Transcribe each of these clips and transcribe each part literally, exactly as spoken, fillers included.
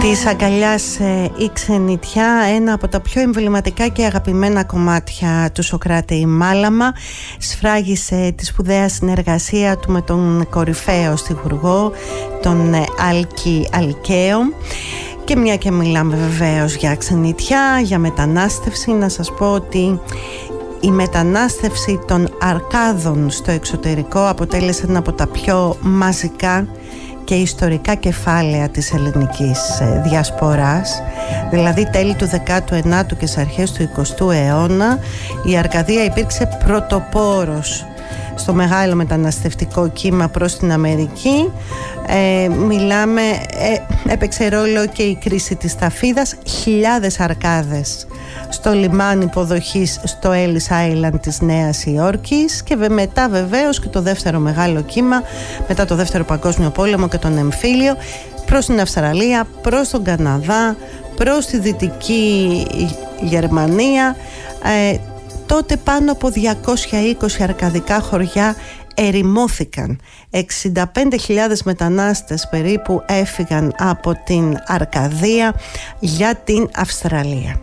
Της αγκαλιάς η ξενιτιά, ένα από τα πιο εμβληματικά και αγαπημένα κομμάτια του Σωκράτη, η Μάλαμα, σφράγισε τη σπουδαία συνεργασία του με τον κορυφαίο στιχουργό, τον Άλκη Αλκαίο. Και μια και μιλάμε βεβαίως για ξενιτιά, για μετανάστευση, να σας πω ότι η μετανάστευση των Αρκάδων στο εξωτερικό αποτέλεσε ένα από τα πιο μαζικά και ιστορικά κεφάλαια της ελληνικής διασποράς. Δηλαδή τέλη του δέκατου ενάτου και στις αρχές του εικοστού αιώνα η Αρκαδία υπήρξε πρωτοπόρος στο μεγάλο μεταναστευτικό κύμα προς την Αμερική. ε, Μιλάμε, ε, έπαιξε ρόλο και η κρίση της Ταφίδας. Χιλιάδες Αρκάδες στο λιμάνι υποδοχής στο Ellis Island της Νέας Υόρκης. Και μετά βεβαίως και το δεύτερο μεγάλο κύμα μετά το δεύτερο παγκόσμιο πόλεμο και τον εμφύλιο προς την Αυστραλία, προς τον Καναδά, προς τη Δυτική Γερμανία. ε, Τότε πάνω από διακόσια είκοσι αρκαδικά χωριά ερημώθηκαν. εξήντα πέντε χιλιάδες μετανάστες περίπου έφυγαν από την Αρκαδία για την Αυστραλία.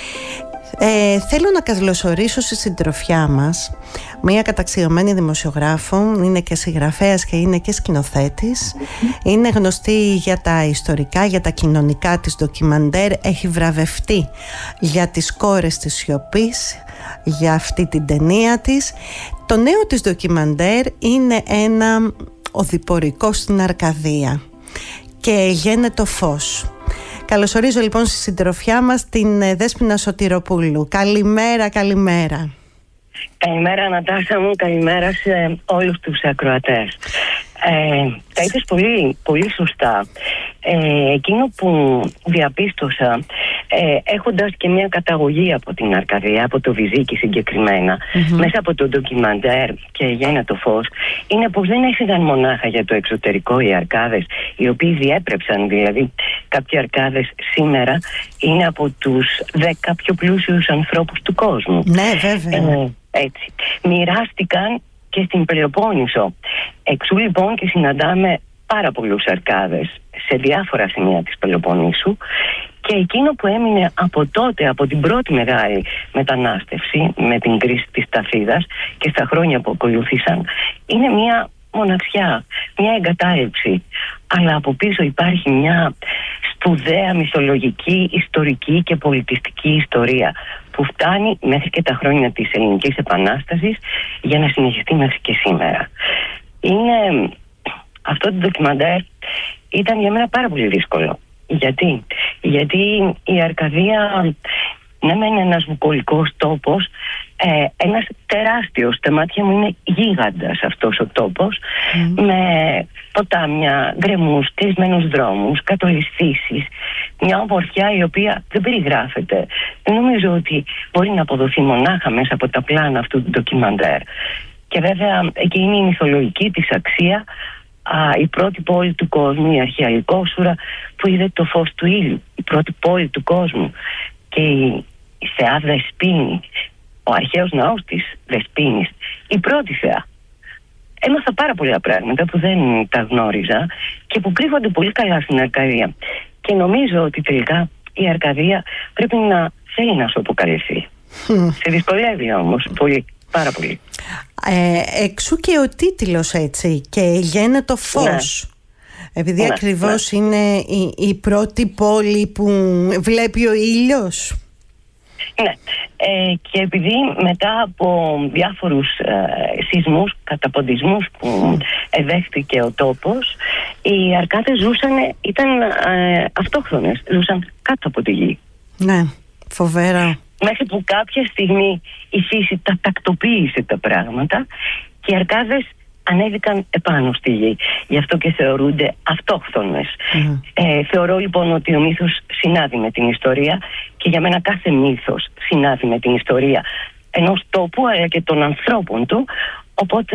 Ε, θέλω να καλωσορίσω στη συντροφιά μας μία καταξιωμένη δημοσιογράφο, είναι και συγγραφέας και είναι και σκηνοθέτης. Είναι γνωστή για τα ιστορικά, για τα κοινωνικά της ντοκιμαντέρ. Έχει βραβευτεί για τις κόρες της σιωπής, για αυτή την ταινία της. Το νέο της ντοκιμαντέρ είναι ένα οδηπορικό στην Αρκαδία και «Γένετο φως». Καλωσορίζω λοιπόν στη συντροφιά μας την Δέσποινα Σωτηροπούλου. Καλημέρα, καλημέρα. Καλημέρα Νατάσα μου, καλημέρα σε όλους τους ακροατές. Ε, τα είπες πολύ, πολύ σωστά. Ε, εκείνο που διαπίστωσα, ε, έχοντας και μια καταγωγή από την Αρκαδία, από το Βυζίκι συγκεκριμένα, mm-hmm. μέσα από το ντοκιμαντέρ και «Γένετο φως», είναι πως δεν έφυγαν μονάχα για το εξωτερικό οι Αρκάδες, οι οποίοι διέπρεψαν, δηλαδή κάποιοι Αρκάδες σήμερα είναι από τους δέκα πιο πλούσιους ανθρώπους του κόσμου. Ναι, βέβαια. Ε, έτσι. Μοιράστηκαν και στην Πελοπόννησο. Εξού λοιπόν και συναντάμε πάρα πολλούς Αρκάδες σε διάφορα σημεία της Πελοποννήσου, και εκείνο που έμεινε από τότε, από την πρώτη μεγάλη μετανάστευση με την κρίση της Ταφίδας και στα χρόνια που ακολούθησαν, είναι μια μοναξιά, μια εγκατάλειψη, αλλά από πίσω υπάρχει μια σπουδαία μυθολογική, ιστορική και πολιτιστική ιστορία που φτάνει μέχρι και τα χρόνια της Ελληνικής Επανάστασης για να συνεχιστεί μέχρι και σήμερα. Είναι... Αυτό το ντοκιμαντέρ ήταν για μένα πάρα πολύ δύσκολο. Γιατί, Γιατί η Αρκαδία, ναι μεν είναι ένας βουκολικός τόπος, ε, ένας τεράστιος, στα μάτια μου είναι γίγαντας αυτός ο τόπος, mm. με ποτάμια, γκρεμούς, κλεισμένους δρόμους, κατολισθήσεις, μια ομορφιά η οποία δεν περιγράφεται. Δεν νομίζω ότι μπορεί να αποδοθεί μονάχα μέσα από τα πλάνα αυτού του ντοκιμαντέρ. Και βέβαια εκεί είναι η μυθολογική της αξία, α, η πρώτη πόλη του κόσμου, η αρχαία Λικόσουρα που είδε το φως του ήλιου, η πρώτη πόλη του κόσμου, και η, η θεά Δεσποίνη, ο αρχαίος ναός της Δεσποίνης, η πρώτη θεά. Έμαθα πάρα πολλά πράγματα που δεν τα γνώριζα και που κρύβονται πολύ καλά στην Αρκαδία. Και νομίζω ότι τελικά η Αρκαδία πρέπει να θέλει να σου αποκαλυφθεί. Mm. Σε δυσκολεύει όμως πολύ, πάρα πολύ. Ε, εξού και ο τίτλος, έτσι, και «Γένετο φως». Ναι. Επειδή ναι, ακριβώς ναι. είναι η, η πρώτη πόλη που βλέπει ο ήλιος. Ναι, ε, και επειδή μετά από διάφορους ε, σεισμούς, καταποντισμούς που mm. εδέχτηκε ο τόπος, οι Αρκάδες ζούσαν, ήταν ε, αυτόχθονες, ζούσαν κάτω από τη γη. Ναι, φοβερά. Μέχρι που κάποια στιγμή η φύση τα τακτοποίησε τα πράγματα και οι Αρκάδες ανέβηκαν επάνω στη γη. Γι' αυτό και θεωρούνται αυτόχθονες. Mm. Ε, θεωρώ λοιπόν ότι ο μύθος συνάδει με την ιστορία, και για μένα κάθε μύθος συνάδει με την ιστορία ενός τόπου αλλά και των ανθρώπων του. Οπότε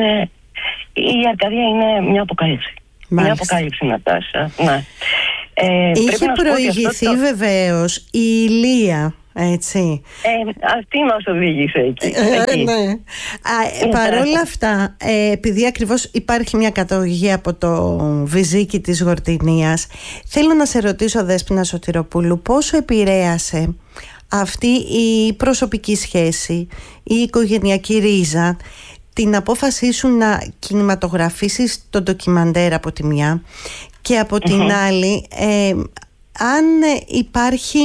η Αρκαδία είναι μια αποκάλυψη. Μάλιστα. Μια αποκάλυψη, Νατάσα. Ναι. Ε, Είχε προηγηθεί το... βεβαίως η Ηλία Έτσι. Ε, αυτή μας οδήγησε εκεί. εκεί. Ναι. Α, παρόλα αυτά, ε, επειδή ακριβώς υπάρχει μια καταγωγή από το βυζίκι της Γορτινίας, θέλω να σε ρωτήσω, Δέσποινα Σωτηροπούλου, πόσο επηρέασε αυτή η προσωπική σχέση, η οικογενειακή ρίζα, την απόφασή σου να κινηματογραφήσεις το ντοκιμαντέρ από τη μια, και από την uh-huh. άλλη ε, αν υπάρχει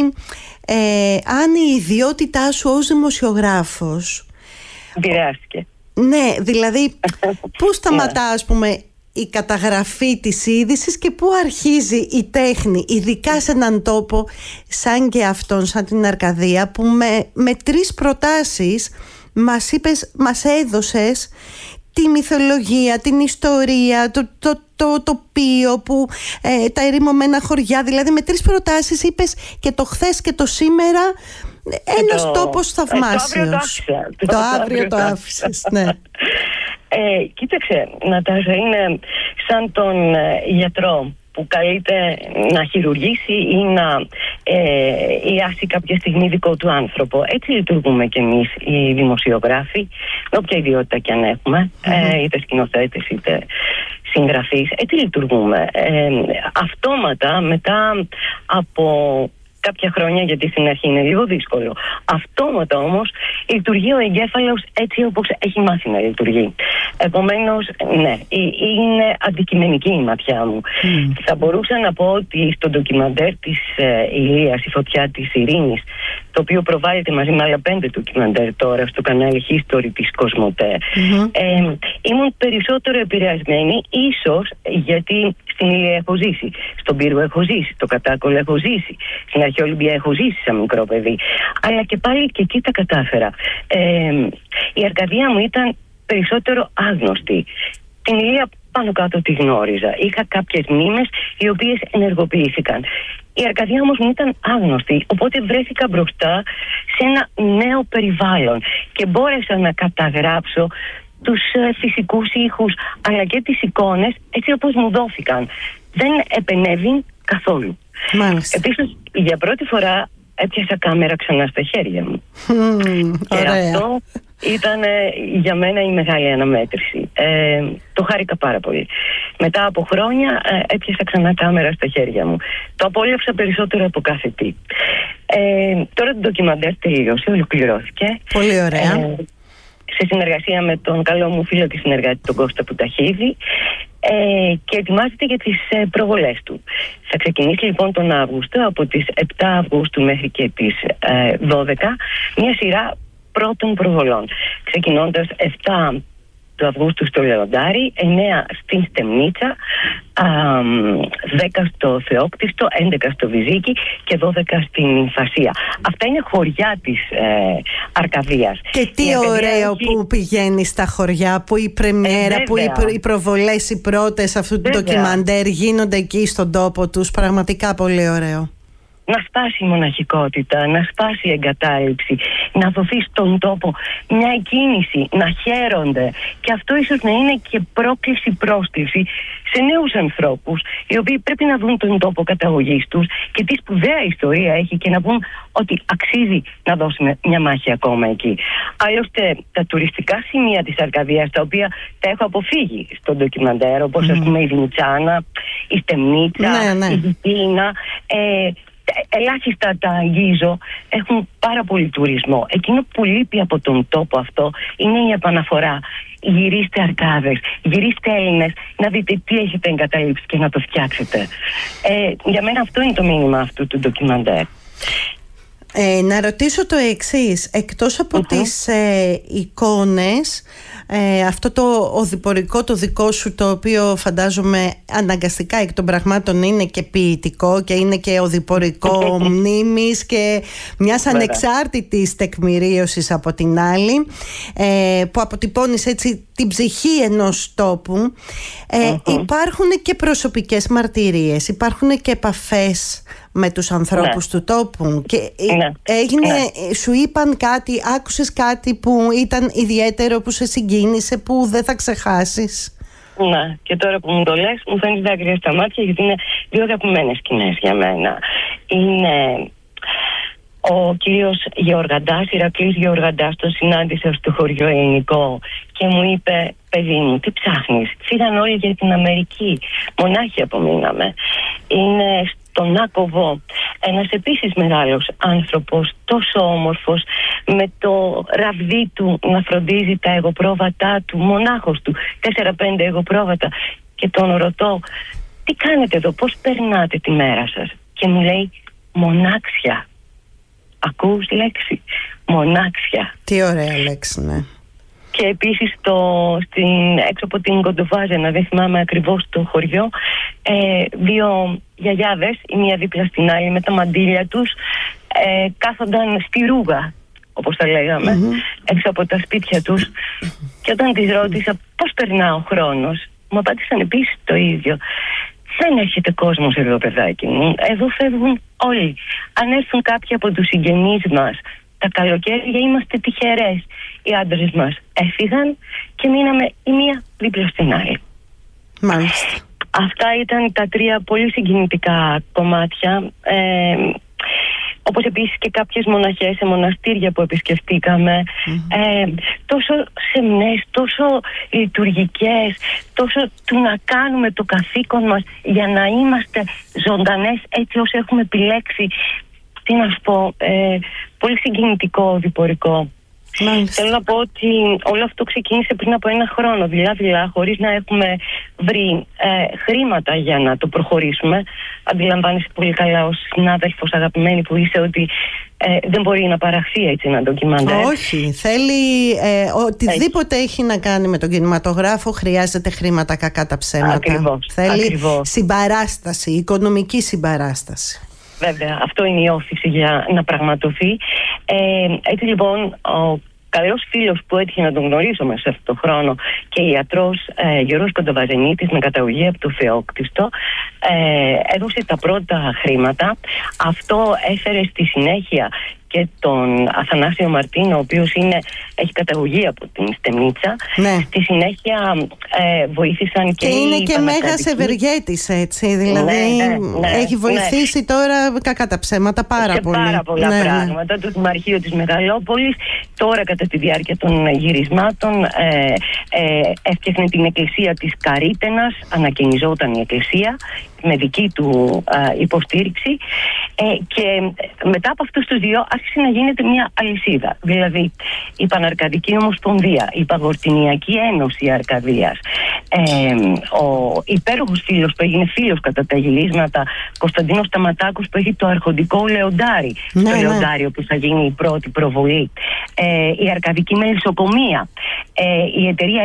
ε, αν η ιδιότητά σου ως δημοσιογράφος επηρεάστηκε. Ναι, δηλαδή πού σταματά, ας πούμε, η καταγραφή της είδησης και πού αρχίζει η τέχνη, ειδικά σε έναν τόπο σαν και αυτόν, σαν την Αρκαδία, που με, με τρεις προτάσεις μας είπες, μας έδωσες τη μυθολογία, την ιστορία, το, το, το τοπίο, που, ε, τα ερημωμένα χωριά. Δηλαδή με τρεις προτάσεις είπες και το χθες και το σήμερα, ένας το, τόπος θαυμάσιος. Το, το αύριο το άφησες, ναι. Ε, κοίταξε, Νατάσα, είναι σαν τον ε, γιατρό που καλείται να χειρουργήσει ή να ε, ιάσει κάποια στιγμή δικό του άνθρωπο. Έτσι λειτουργούμε κι εμείς οι δημοσιογράφοι, με όποια ιδιότητα κι αν έχουμε, mm-hmm. ε, είτε σκηνοθέτες είτε συγγραφείς. Έτσι λειτουργούμε. Ε, αυτόματα, μετά από κάποια χρόνια, γιατί στην αρχή είναι λίγο δύσκολο, αυτόματα όμως λειτουργεί ο εγκέφαλος έτσι όπως έχει μάθει να λειτουργεί. Επομένως, ναι, είναι αντικειμενική η ματιά μου. Mm. Θα μπορούσα να πω ότι στο ντοκιμαντέρ της ε, Ηλίας, η φωτιά της Ειρήνης, το οποίο προβάλλεται μαζί με άλλα πέντε ντοκιμαντέρ τώρα στο κανάλι History της Κοσμοτέ, mm-hmm. ε, ήμουν περισσότερο επηρεασμένη, ίσως γιατί στην Ηλία έχω ζήσει, στον Πύργο έχω ζήσει, στο Κατάκολο έχω ζήσει, στην Αρχαία Ολυμπία έχω ζήσει σαν μικρό παιδί, αλλά και πάλι και εκεί τα κατάφερα. Ε, η Αρκαδία μου ήταν περισσότερο άγνωστη. Την Ηλία πάνω κάτω τη γνώριζα. Είχα κάποιες μνήμες οι οποίες ενεργοποιήθηκαν. Η Αρκαδία όμως μου ήταν άγνωστη, οπότε βρέθηκα μπροστά σε ένα νέο περιβάλλον και μπόρεσα να καταγράψω τους ε, φυσικούς ήχους αλλά και τις εικόνες έτσι όπως μου δόθηκαν. Δεν επενέβην καθόλου. Μάλιστα. Επίσης, για πρώτη φορά έπιασα κάμερα ξανά στα χέρια μου. Mm, και ωραία. αυτό ήταν ε, για μένα η μεγάλη αναμέτρηση. Ε, το χάρηκα πάρα πολύ. Μετά από χρόνια ε, έπιασα ξανά κάμερα στα χέρια μου. Το απόλαυσα περισσότερο από κάθε τι. Ε, τώρα το ντοκιμαντέρ τελείωσε, ολοκληρώθηκε. Πολύ ωραία. Ε, σε συνεργασία με τον καλό μου φίλο και συνεργάτη τον Κώστα Πουταχίδη, ε, και ετοιμάζεται για τις ε, προβολές του. Θα ξεκινήσει λοιπόν τον Αύγουστο, από τις επτά Αυγούστου μέχρι και τις ε, δώδεκα, μια σειρά πρώτων προβολών, ξεκινώντας επτά του Αυγούστου στο Λεοντάρι, εννέα στην Στεμνίτσα, δέκα στο Θεόκτιστο, έντεκα στο Βυζίκι και δώδεκα στην Φασία. Αυτά είναι χωριά της ε, Αρκαδίας. Και τι η ωραίο έχει... που πηγαίνει στα χωριά, που η πρεμιέρα, ε, που οι, προ, οι προβολές οι πρώτες αυτού του ντοκιμαντέρ γίνονται εκεί στον τόπο τους. Πραγματικά πολύ ωραίο. Να σπάσει η μοναχικότητα, να σπάσει η εγκατάλειψη, να δοθεί στον τόπο μια εκκίνηση, να χαίρονται. Και αυτό ίσως να είναι και πρόκληση, πρόσκληση σε νέους ανθρώπους, οι οποίοι πρέπει να δουν τον τόπο καταγωγής τους και τι σπουδαία ιστορία έχει και να πούν ότι αξίζει να δώσουμε μια μάχη ακόμα εκεί. Άλλωστε, τα τουριστικά σημεία της Αρκαδίας, τα οποία τα έχω αποφύγει στον ντοκιμαντέρ, όπως mm. ας πούμε η Βινιτσάνα, η Στεμνίτσα, ναι, ναι. η Βιτίνα, ε, ελάχιστα τα αγγίζω, έχουν πάρα πολύ τουρισμό. Εκείνο που λείπει από τον τόπο αυτό είναι η επαναφορά. Γυρίστε Αρκάδες, γυρίστε Έλληνες, να δείτε τι έχετε εγκαταλείψει και να το φτιάξετε. Ε, για μένα αυτό είναι το μήνυμα αυτού του ντοκιμαντέρ. Ε, να ρωτήσω το εξής, εκτός από uh-huh. τις ε, εικόνες, ε, αυτό το οδηπορικό το δικό σου, το οποίο φαντάζομαι αναγκαστικά εκ των πραγμάτων είναι και ποιητικό και είναι και οδηπορικό μνήμης και μιας ανεξάρτητης τεκμηρίωσης από την άλλη, ε, που αποτυπώνεις έτσι την ψυχή ενός τόπου, ε, uh-huh. υπάρχουν και προσωπικές μαρτυρίες, υπάρχουν και επαφές με τους ανθρώπους ναι. του τόπου και ναι. έγινε, ναι. σου είπαν κάτι, άκουσες κάτι που ήταν ιδιαίτερο, που σε συγκίνησε, που δεν θα ξεχάσεις? Ναι, και τώρα που μου το λες μου φαίνεται δάκρυα στα μάτια, γιατί είναι δύο αγαπημένες σκηνές για μένα. Είναι Ο κύριος Γεωργαντάς, Ηρακλής Γεωργαντάς, τον συνάντησα στο χωριό Ελληνικό και μου είπε: παιδί μου, τι ψάχνεις? Φύγαν όλοι για την Αμερική, μονάχοι απομείναμε. Είναι στον Άκοβο ένας επίσης μεγάλος άνθρωπος, τόσο όμορφος, με το ραβδί του να φροντίζει τα εγωπρόβατά του, μονάχος του, τέσσερα πέντε εγωπρόβατα. Και τον ρωτώ: τι κάνετε εδώ, πώς περνάτε τη μέρα σας? Και μου λέει: μονάξια. Ακούς λέξη? Μονάξια. Τι ωραία λέξη, ναι. Και επίσης το, στην, έξω από την Κοντοβάζενα, δεν θυμάμαι ακριβώς το χωριό, ε, δύο γιαγιάδες, η μία δίπλα στην άλλη με τα μαντίλια τους, ε, κάθονταν στη ρούγα, όπως τα λέγαμε, mm-hmm. έξω από τα σπίτια τους. Και όταν τις ρώτησα πώς περνά ο χρόνος, μου απάντησαν επίσης το ίδιο. Δεν έρχεται κόσμος εδώ, παιδάκι μου. Εδώ φεύγουν όλοι. Αν έρθουν κάποιοι από τους συγγενείς μας, τα καλοκαίρια είμαστε τυχερές. Οι άντρες μας έφυγαν και μείναμε η μία δίπλα στην άλλη. Μάλιστα. Αυτά ήταν τα τρία πολύ συγκινητικά κομμάτια. Ε, όπως επίσης και κάποιες μοναχές σε μοναστήρια που επισκεφτήκαμε, mm-hmm. ε, τόσο σεμνές, τόσο λειτουργικές, τόσο του να κάνουμε το καθήκον μας για να είμαστε ζωντανές έτσι όσο έχουμε επιλέξει. Τι να σου πω, ε, πολύ συγκινητικό, διπορικό. Μάλιστα. Θέλω να πω ότι όλο αυτό ξεκίνησε πριν από ένα χρόνο, δειλά-δειλά, χωρίς να έχουμε βρει ε, χρήματα για να το προχωρήσουμε. Αντιλαμβάνεσαι πολύ καλά ως συνάδελφος αγαπημένη που είσαι ότι ε, δεν μπορεί να παραχθεί έτσι ένα ντοκιμαντέρ. Όχι, θέλει ε, οτιδήποτε έτσι έχει να κάνει με τον κινηματογράφο χρειάζεται χρήματα, κακά τα ψέματα. Ακριβώς, θέλει ακριβώς. συμπαράσταση, οικονομική συμπαράσταση. Βέβαια, αυτό είναι η όθηση για να πραγματοθεί. Ε, έτσι λοιπόν, ο καλός φίλος που έτυχε να τον γνωρίσω μέσα σε αυτόν τον χρόνο και ιατρός ε, Γιώργος Κοντοβαζενίτης, με καταγωγή από το Θεόκτιστο, ε, έδωσε τα πρώτα χρήματα. Αυτό έφερε στη συνέχεια και τον Αθανάσιο Μαρτίνο, ο οποίος είναι, έχει καταγωγή από την Στεμνίτσα. Ναι. Στη συνέχεια ε, βοήθησαν και, και είναι και μέγας ευεργέτης, έτσι. Δηλαδή ναι, ναι, ναι, έχει βοηθήσει ναι. τώρα κακά τα ψέματα πάρα σε πολύ. πάρα πολλά ναι, πράγματα. Ναι. Το Δημαρχείο της Μεγαλόπολης τώρα κατά τη διάρκεια των γυρισμάτων ε, ε, έφτιαχνε την εκκλησία της Καρίτενας, ανακαινιζόταν η εκκλησία με δική του ε, υποστήριξη ε, και μετά από αυτούς τους δύο άρχισε να γίνεται μια αλυσίδα. Δηλαδή η Παναρκαδική Ομοσπονδία, η Παγορτινιακή Ένωση Αρκαδίας, ε, ο υπέροχος φίλος που έγινε φίλος κατά τα γυρίσματα, Κωνσταντίνος Σταματάκος, που έχει το αρχοντικό Λεοντάρι, ναι, το ναι. Λεοντάριο που θα γίνει η πρώτη προβολή, ε, η Αρκαδική Μελισσοκομεία, ε, η εταιρεία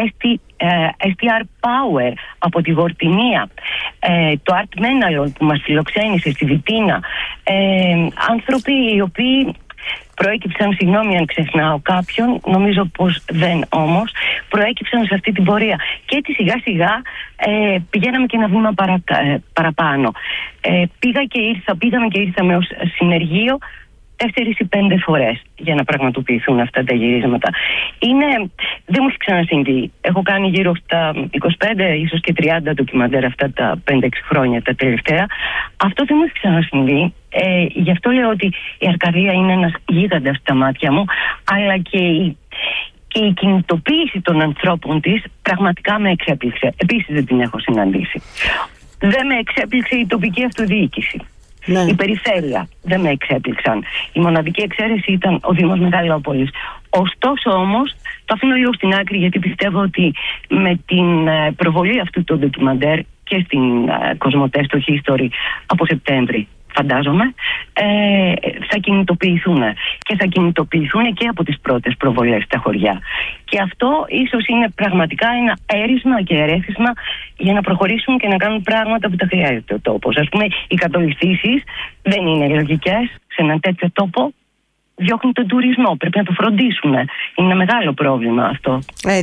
ες τι αρ Power από τη Βορτινία, ε, το Art Menalon που μας φιλοξένησε στη Βιτίνα, ε, άνθρωποι οι οποίοι προέκυψαν, συγγνώμη αν ξεχνάω κάποιον, νομίζω πως δεν όμως, προέκυψαν σε αυτή την πορεία. Και έτσι σιγά σιγά ε, πηγαίναμε και ένα βήμα παρα, ε, παραπάνω. Ε, πήγα και ήρθα, πήγαμε και ήρθαμε ως συνεργείο τέσσερις ή πέντε φορές για να πραγματοποιηθούν αυτά τα γυρίσματα. Είναι, δεν μου έχει ξανασυμβεί. Έχω κάνει γύρω στα είκοσι πέντε, ίσως και τριάντα ντοκιμαντέρ αυτά τα πέντε έξι χρόνια τα τελευταία. Αυτό δεν μου έχει ξανασυμβεί. Ε, γι' αυτό λέω ότι η Αρκαδία είναι ένας γίγαντας στα μάτια μου, αλλά και η, και η κινητοποίηση των ανθρώπων της πραγματικά με εξέπληξε. Επίσης δεν την έχω συναντήσει. Δεν με εξέπληξε η τοπική αυτοδιοίκηση. Ναι. Η περιφέρεια δεν με εξέπληξαν. Η μοναδική εξαίρεση ήταν ο Δήμος Μεγαλόπολης. Ωστόσο όμως, το αφήνω λίγο στην άκρη γιατί πιστεύω ότι με την προβολή αυτού του ντοκιμαντέρ και στην Κοσμοτέ στο History από Σεπτέμβρη, φαντάζομαι, ε, θα κινητοποιηθούν και θα κινητοποιηθούν και από τις πρώτες προβολές στα χωριά. Και αυτό ίσως είναι πραγματικά ένα έρισμα και ερέθισμα για να προχωρήσουν και να κάνουν πράγματα που τα χρειάζεται ο τόπος. Ας πούμε, οι κατολιστήσεις δεν είναι λογικές σε έναν τέτοιο τόπο. Διώχνουν τον τουρισμό, πρέπει να το φροντίσουν. Είναι ένα μεγάλο πρόβλημα αυτό. Έτσι.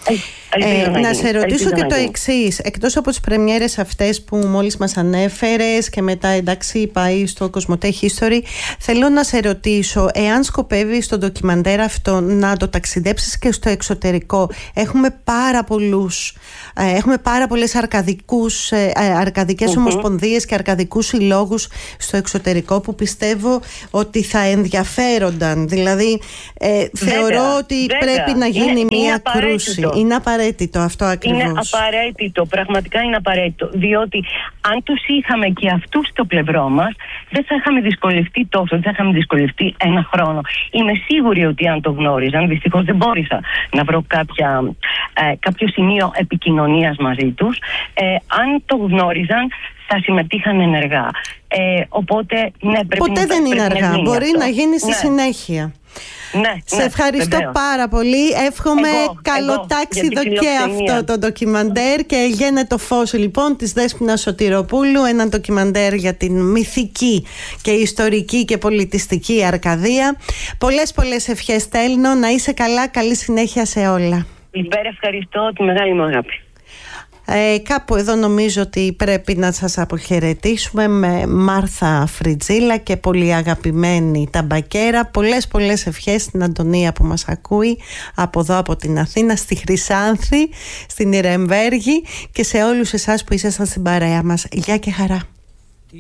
Ε, να, να σε ρωτήσω Ελπίζω και να το γίνει. εξής. Εκτός από τις πρεμιέρες αυτές που μόλις μας ανέφερες και μετά εντάξει πάει στο Κοσμοτέ History, θέλω να σε ρωτήσω εάν σκοπεύεις στο ντοκιμαντέρ αυτό να το ταξιδέψεις και στο εξωτερικό. Έχουμε πάρα πολλούς, ε, έχουμε πάρα πολλές αρκαδικούς, ε, αρκαδικές mm-hmm. ομοσπονδίες και αρκαδικούς συλλόγους στο εξωτερικό που πιστεύω ότι θα ενδιαφέρονταν. Δηλαδή ε, θεωρώ βέβαια, ότι βέβαια. πρέπει να γίνει είναι, μια είναι κρούση. Είναι απαραίτητο αυτό ακριβώς. Είναι απαραίτητο, πραγματικά είναι απαραίτητο. Διότι αν τους είχαμε και αυτούς στο πλευρό μας, δεν θα είχαμε δυσκολευτεί τόσο, δεν θα είχαμε δυσκολευτεί ένα χρόνο. Είμαι σίγουρη ότι αν το γνώριζαν, δυστυχώς δεν μπόρεσα να βρω κάποια, ε, κάποιο σημείο επικοινωνίας μαζί τους, ε, αν το γνώριζαν θα συμμετείχαν ενεργά. Ε, οπότε, ναι, πρέπει Ποτέ να, δεν είναι αργά, μπορεί αυτό. να γίνει στη ναι. συνέχεια. Ναι, σε ναι, ευχαριστώ βεβαίως. πάρα πολύ. Εύχομαι εγώ, καλό εγώ, τάξιδο και αυτό το ντοκιμαντέρ. Και Γένε το φως λοιπόν της Δέσποινας Σωτηροπούλου, ένα ντοκιμαντέρ για την μυθική και ιστορική και πολιτιστική Αρκαδία. Πολλές πολλές ευχές στέλνω, να είσαι καλά, καλή συνέχεια σε όλα. Υπέρ ευχαριστώ, τη μεγάλη μου αγάπη. Ε, κάπου εδώ νομίζω ότι πρέπει να σας αποχαιρετήσουμε με Μάρθα Φριτζίλα και πολύ αγαπημένη Ταμπακέρα. Πολλές πολλές ευχές στην Αντωνία που μας ακούει από εδώ από την Αθήνα, στη Χρυσάνθη, στην Ιρεμβέργη και σε όλους εσάς που ήσασταν στην παρέα μας. Γεια και χαρά.